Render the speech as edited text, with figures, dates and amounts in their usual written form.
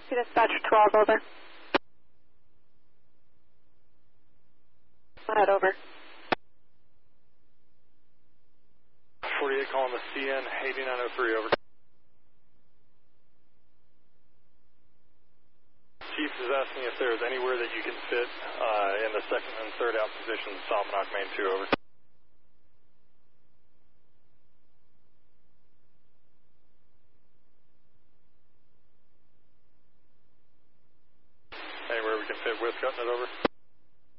Dispatcher 12, over. Go ahead, over. 48 calling the CN 8903, over. Chief is asking if there's anywhere that you can fit in the second and third out positions, Salmonock Main 2, over. Anywhere we can fit with, cutting it over.